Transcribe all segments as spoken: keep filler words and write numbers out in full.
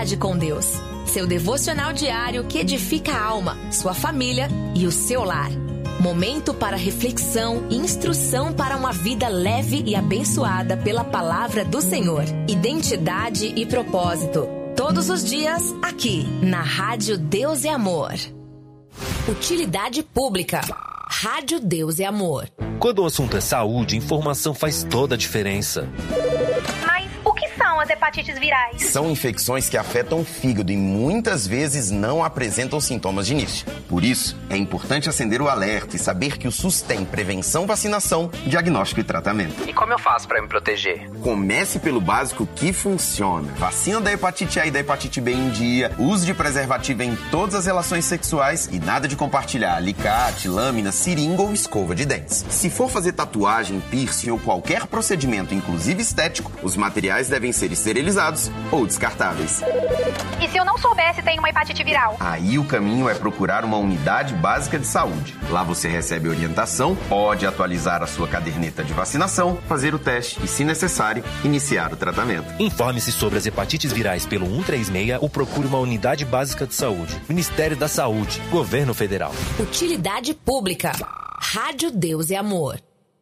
Intimidade com Deus. Seu devocional diário que edifica a alma, sua família e o seu lar. Momento para reflexão e instrução para uma vida leve e abençoada pela palavra do Senhor. Identidade e propósito. Todos os dias, aqui, na Rádio Deus é Amor. Utilidade pública. Rádio Deus é Amor. Quando o assunto é saúde, informação faz toda a diferença. Mas o que são as hepatites virais? São infecções que afetam o fígado e muitas vezes não apresentam sintomas de início. Por isso, é importante acender o alerta e saber que o SUS tem prevenção, vacinação, diagnóstico e tratamento. E como eu faço para me proteger? Comece pelo básico que funciona. Vacina da hepatite A e da hepatite B em dia, uso de preservativo em todas as relações sexuais e nada de compartilhar alicate, lâmina, seringa ou escova de dentes. Se for fazer tatuagem, piercing ou qualquer procedimento, inclusive estético, os materiais devem ser esterilizados ou descartáveis. E se eu não souber se tem uma hepatite viral? Aí o caminho é procurar uma unidade básica de saúde. Lá você recebe orientação, pode atualizar a sua caderneta de vacinação, fazer o teste e, se necessário, iniciar o tratamento. Informe-se sobre as hepatites virais pelo um três seis ou procure uma unidade básica de saúde. Ministério da Saúde, Governo Federal. Utilidade pública. Rádio Deus é Amor.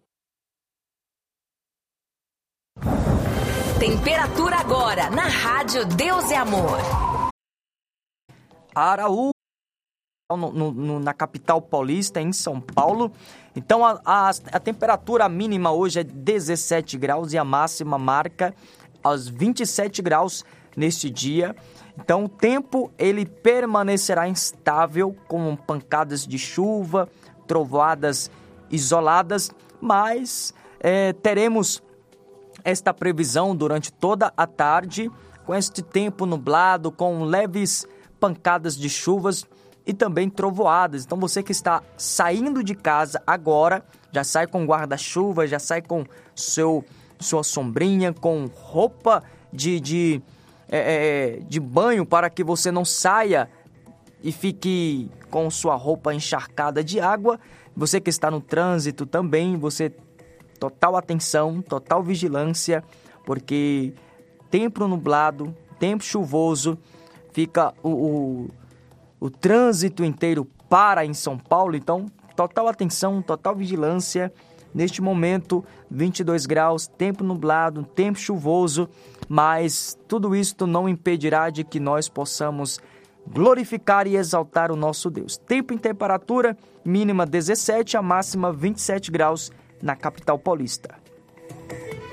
Temperatura agora na Rádio Deus é Amor. Araújo, no, no, na capital paulista, em São Paulo. Então, a, a, a temperatura mínima hoje é dezessete graus e a máxima marca aos vinte e sete graus neste dia. Então, o tempo ele permanecerá instável, com pancadas de chuva, trovoadas isoladas, mas é, teremos esta previsão durante toda a tarde, com este tempo nublado, com leves pancadas de chuvas e também trovoadas. Então você que está saindo de casa agora, já sai com guarda-chuva, já sai com seu, sua sombrinha, com roupa de, de, é, de banho para que você não saia e fique com sua roupa encharcada de água. Você que está no trânsito também, você total atenção, total vigilância, porque tempo nublado, tempo chuvoso, fica o, o, o trânsito inteiro para em São Paulo. Então, total atenção, total vigilância. Neste momento, vinte e dois graus, tempo nublado, tempo chuvoso, mas tudo isto não impedirá de que nós possamos glorificar e exaltar o nosso Deus. Tempo em temperatura, mínima dezessete, a máxima vinte e sete graus na capital paulista.